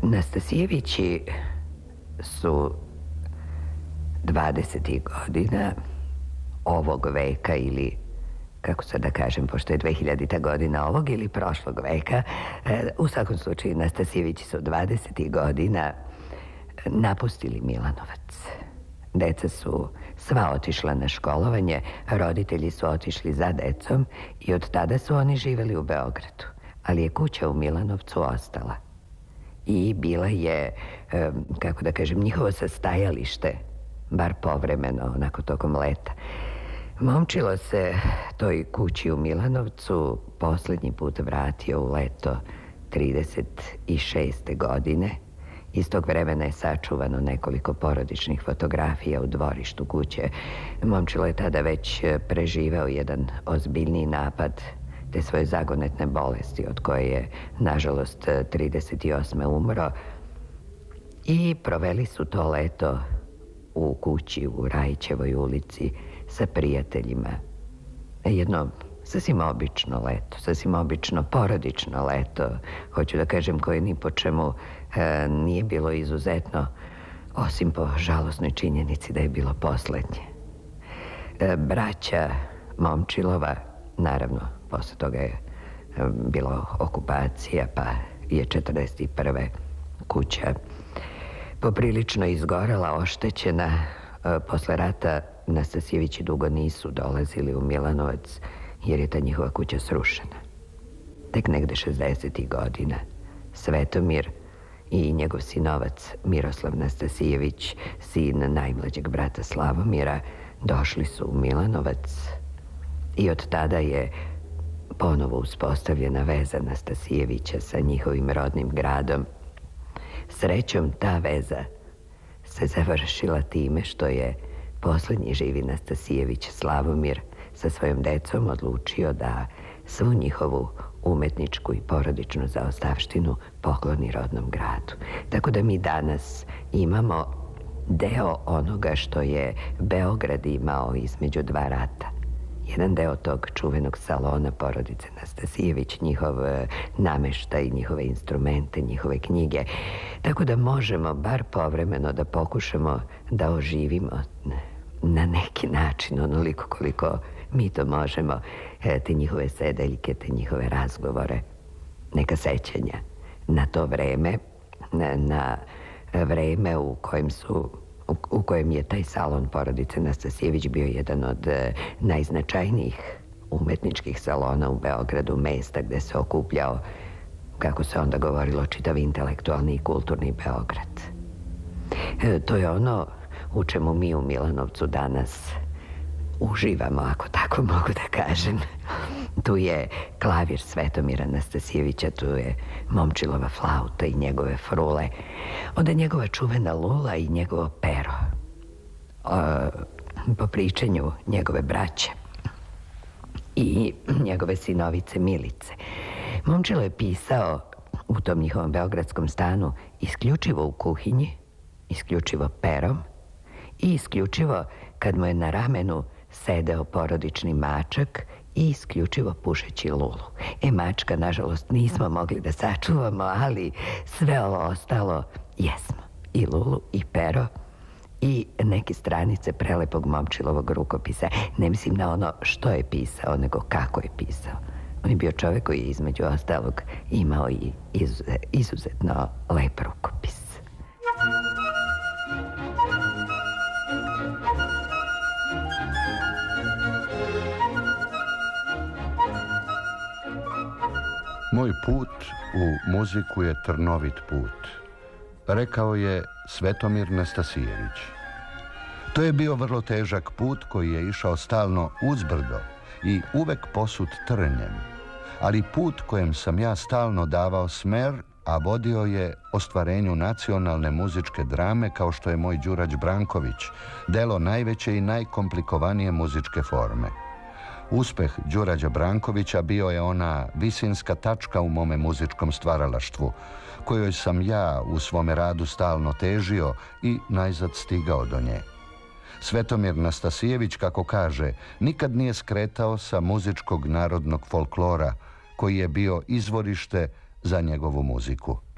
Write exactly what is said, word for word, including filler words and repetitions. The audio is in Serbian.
Nastasijevići su dvadesetih godina ovog veka ili, kako sad da kažem, pošto je dvehiljadita godina ovog ili prošlog veka, u svakom slučaju Nastasijevići su dvadesetih godina napustili Milanovac. Deca su sva otišla na školovanje, roditelji su otišli za decom i od tada su oni živeli u Beogradu. Ali je kuća u Milanovcu ostala. I bila je, kako da kažem, njihovo sastajalište, bar povremeno, onako tokom leta. Momčilo se toj kući u Milanovcu poslednji put vratio u leto trideset šeste godine. Iz tog vremena je sačuvano nekoliko porodičnih fotografija u dvorištu kuće. Momčilo je tada već preživeo jedan ozbiljniji napad te svoje zagonetne bolesti, od koje je, nažalost, trideset osme umro. I proveli su to leto u kući u Rajićevoj ulici sa prijateljima. Jedno sasvim obično leto, sasvim obično porodično leto, hoću da kažem, koje ni po čemu e, nije bilo izuzetno, osim po žalosnoj činjenici da je bilo poslednje. E, braća Momčilova, naravno, posle toga je e, bila okupacija, pa je četrdeset prve kuća poprilično izgorela, oštećena. E, posle rata Nastasijevići dugo nisu dolazili u Milanovac, jer je ta njihova kuća srušena. Tek negde šezdesetih godina Svetomir i njegov sinovac Miroslav Nastasijević, sin najmlađeg brata Slavomira, došli su u Milanovac i od tada je ponovo uspostavljena veza Nastasijevića sa njihovim rodnim gradom. Srećom, ta veza se završila time što je poslednji živi Nastasijević, Slavomir, sa svojom decom odlučio da svu njihovu umetničku i porodičnu zaostavštinu pokloni rodnom gradu. Tako da mi danas imamo deo onoga što je Beograd imao između dva rata. Jedan deo tog čuvenog salona porodice Nastasijević, njihov nameštaj, njihove instrumente, njihove knjige. Tako da možemo bar povremeno da pokušamo da oživimo na neki način, onoliko koliko mi to možemo, te njihove sedeljke, te njihove razgovore, neka sećanja na to vreme, na, na vreme u kojem su u, u kojem je taj salon porodice Nastasijević bio jedan od najznačajnijih umetničkih salona u Beogradu, mesta gde se okupljao, kako se onda govorilo, čitav intelektualni i kulturni Beograd. E, to je ono u čemu mi u Milanovcu danas uživamo, ako tako mogu da kažem. Tu je klavir Svetomira Nastasijevića, tu je Momčilova flauta i njegove frule, onda njegova čuvena lula i njegovo pero. O, po pričanju njegove braće i njegove sinovice Milice. Momčilo je pisao u tom njihovom beogradskom stanu isključivo u kuhinji, isključivo perom i isključivo kad mu je na ramenu sedeo porodični mačak i isključivo pušeći lulu. E, mačka, nažalost, nismo mogli da sačuvamo, ali sve ovo ostalo jesmo. I lulu, i pero, i neke stranice prelepog Momčilovog rukopisa. Ne mislim na ono što je pisao, nego kako je pisao. On je bio čovek koji je, između ostalog, imao i izuzetno lep rukopis. Moj put u muziku je trnovit put, rekao je Svetomir Nastasijević. To je bio vrlo težak put koji je išao stalno uzbrdo i uvek posut trnjem, ali put kojem sam ja stalno davao smer, a vodio je ostvarenju nacionalne muzičke drame kao što je moj Đurađ Branković, delo najveće i najkomplikovanije muzičke forme. Uspeh Đurađa Brankovića bio je ona visinska tačka u mome muzičkom stvaralaštvu, kojoj sam ja u svome radu stalno težio i najzad stigao do nje. Svetomir Nastasijević, kako kaže, nikad nije skretao sa muzičkog narodnog folklora, koji je bio izvorište za njegovu muziku.